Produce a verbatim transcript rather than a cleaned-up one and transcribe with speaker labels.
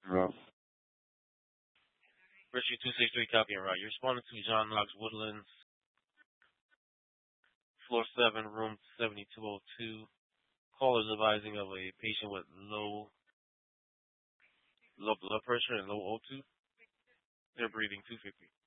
Speaker 1: Yeah.
Speaker 2: Richie two six three, copy and route. You're responding to John Knox Woodlands, floor seven, room seventy-two oh two. Callers advising of a patient with low low blood pressure and low O two. They're breathing two fifty.